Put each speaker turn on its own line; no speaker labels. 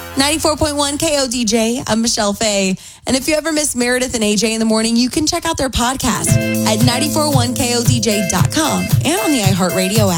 94.1 KODJ. I'm Michelle Faye. And if you ever miss Meredith and AJ in the morning, you can check out their podcast at 941kodj.com and on the iHeartRadio app.